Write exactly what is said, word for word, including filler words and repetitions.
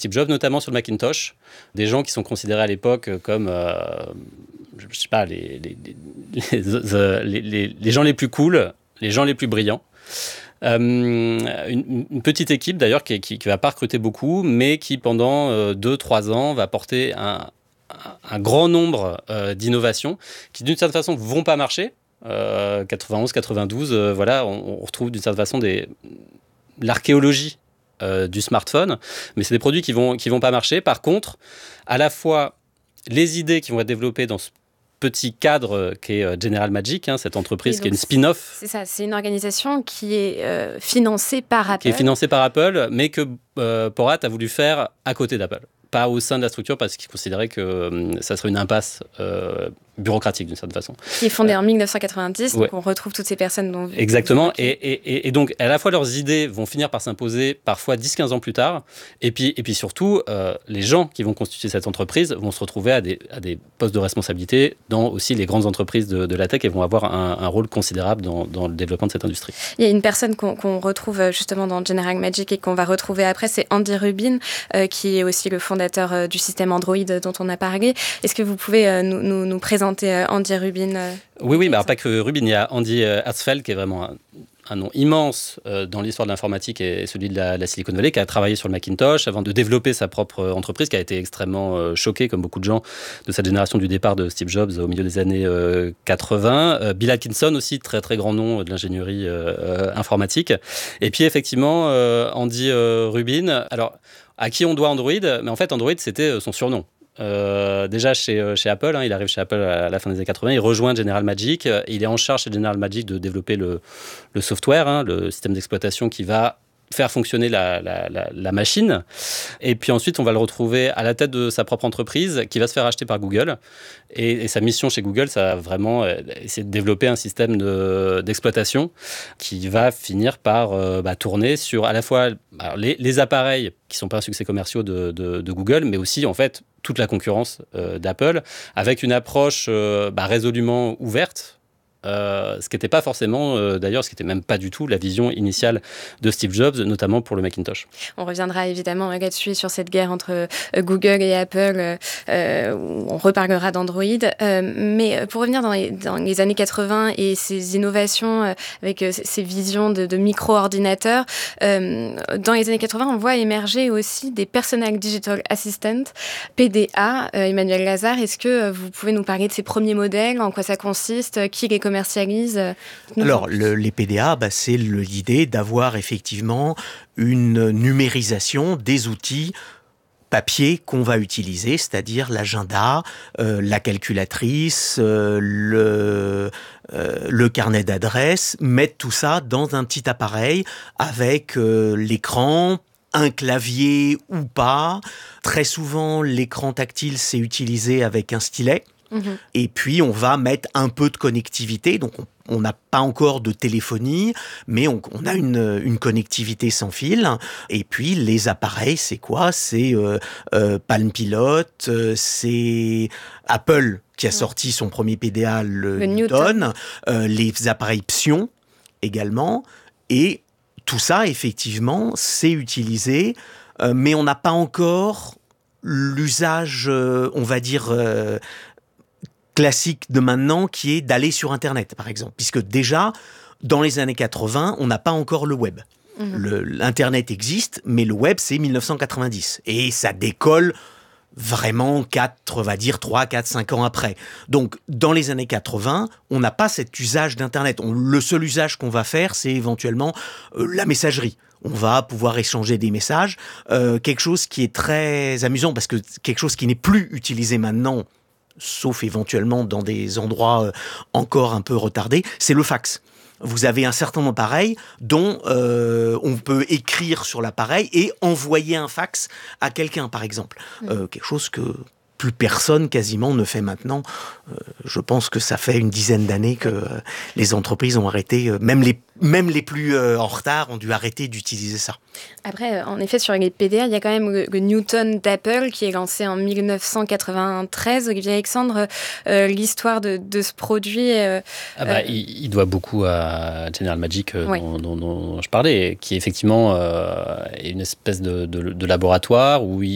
Steve Jobs, notamment sur le Macintosh. Des gens qui sont considérés à l'époque comme, euh, je ne sais pas, les, les, les, les, les, les gens les plus cool, les gens les plus brillants. Euh, une, une petite équipe d'ailleurs qui ne va pas recruter beaucoup, mais qui pendant euh, deux trois ans va porter un, un, un grand nombre euh, d'innovations qui d'une certaine façon vont pas marcher. Euh, quatre-vingt-onze quatre-vingt-douze, euh, voilà, on, on retrouve d'une certaine façon des, l'archéologie euh, du smartphone, mais c'est des produits qui vont, qui vont pas marcher. Par contre, à la fois les idées qui vont être développées dans ce petit cadre qu'est General Magic, hein, cette entreprise qui est une spin-off. C'est ça, c'est une organisation qui est euh, financée par Apple. Qui est financée par Apple, mais que euh, Porat a voulu faire à côté d'Apple. Pas au sein de la structure, parce qu'il considérait que euh, ça serait une impasse euh, bureaucratique, d'une certaine façon. Qui est fondée euh, en dix-neuf cent quatre-vingt-dix, ouais. Donc on retrouve toutes ces personnes dont... Exactement, et, et, et donc à la fois leurs idées vont finir par s'imposer parfois dix quinze ans plus tard, et puis, et puis surtout, euh, les gens qui vont constituer cette entreprise vont se retrouver à des, à des postes de responsabilité dans aussi les grandes entreprises de, de la tech et vont avoir un, un rôle considérable dans, dans le développement de cette industrie. Il y a une personne qu'on, qu'on retrouve justement dans General Magic et qu'on va retrouver après, c'est Andy Rubin, euh, qui est aussi le fondateur euh, du système Android dont on a parlé. Est-ce que vous pouvez euh, nous, nous, nous présenter euh, Andy Rubin euh, Oui, oui, mais alors pas que Rubin, il y a Andy Hertzfeld qui est vraiment un, un nom immense euh, dans l'histoire de l'informatique et celui de la, la Silicon Valley, qui a travaillé sur le Macintosh avant de développer sa propre entreprise, qui a été extrêmement euh, choqué, comme beaucoup de gens de cette génération du départ de Steve Jobs au milieu des années euh, quatre-vingts. Euh, Bill Atkinson aussi, très très grand nom de l'ingénierie euh, informatique. Et puis effectivement, euh, Andy euh, Rubin, alors à qui on doit Android ? Mais en fait, Android, c'était son surnom. Euh, déjà chez, chez Apple, hein, il arrive chez Apple à la fin des années quatre-vingts, il rejoint General Magic, euh, il est en charge chez General Magic de développer le, le software, hein, le système d'exploitation qui va faire fonctionner la, la, la, la machine. Et puis ensuite, on va le retrouver à la tête de sa propre entreprise qui va se faire acheter par Google. Et, et sa mission chez Google, ça va vraiment essayer de développer un système de, d'exploitation qui va finir par euh, bah, tourner sur à la fois alors, les, les appareils qui ne sont pas un succès commerciaux de, de, de Google, mais aussi en fait toute la concurrence euh, d'Apple, avec une approche euh, bah, résolument ouverte. Euh, ce qui n'était pas forcément, euh, d'ailleurs, ce qui n'était même pas du tout la vision initiale de Steve Jobs, notamment pour le Macintosh. On reviendra évidemment là-dessus, sur cette guerre entre euh, Google et Apple, euh, où on reparlera d'Android. Euh, mais pour revenir dans les, dans les années quatre-vingts et ces innovations euh, avec euh, ces visions de, de micro-ordinateurs, euh, dans les années quatre-vingts, on voit émerger aussi des Personal Digital Assistant, P D A. Euh, Emmanuel Lazare, est-ce que vous pouvez nous parler de ces premiers modèles, en quoi ça consiste, qui les commercialise ? Alors, le, les P D A, bah, c'est le, l'idée d'avoir effectivement une numérisation des outils papier qu'on va utiliser, c'est-à-dire l'agenda, euh, la calculatrice, euh, le, euh, le carnet d'adresses, mettre tout ça dans un petit appareil avec euh, l'écran, un clavier ou pas. Très souvent, l'écran tactile, c'est utilisé avec un stylet. Mmh. Et puis, on va mettre un peu de connectivité. Donc, on n'a pas encore de téléphonie, mais on, on a une, une connectivité sans fil. Et puis, les appareils, c'est quoi ? C'est euh, euh, Palm Pilot, euh, c'est Apple qui a sorti son premier P D A, le, le Newton, Newton. Euh, les appareils Psion également. Et tout ça, effectivement, c'est utilisé, euh, mais on n'a pas encore l'usage, euh, on va dire... Euh, classique de maintenant, qui est d'aller sur Internet, par exemple. Puisque déjà, dans les années quatre-vingts, on n'a pas encore le web. Mmh. Le, L'Internet existe, mais le web, c'est dix-neuf cent quatre-vingt-dix. Et ça décolle vraiment quatre, on va dire trois, quatre, cinq ans après. Donc, dans les années quatre-vingts, on n'a pas cet usage d'Internet. On, le seul usage qu'on va faire, c'est éventuellement euh, la messagerie. On va pouvoir échanger des messages. Euh, quelque chose qui est très amusant, parce que quelque chose qui n'est plus utilisé maintenant, sauf éventuellement dans des endroits encore un peu retardés, c'est le fax. Vous avez un certain nombre d'appareils dont euh, on peut écrire sur l'appareil et envoyer un fax à quelqu'un, par exemple. Mmh. Euh, quelque chose que plus personne quasiment ne fait maintenant. Euh, je pense que ça fait une dizaine d'années que euh, les entreprises ont arrêté, euh, même les même les plus euh, en retard ont dû arrêter d'utiliser ça. Après, en effet, sur les P D A, il y a quand même le, le Newton d'Apple qui est lancé en dix-neuf cent quatre-vingt-treize. Olivier Alexandre, euh, l'histoire de, de ce produit... Euh, ah bah, euh... il, il doit beaucoup à General Magic euh, oui. dont, dont, dont je parlais, qui effectivement euh, est une espèce de, de, de laboratoire où il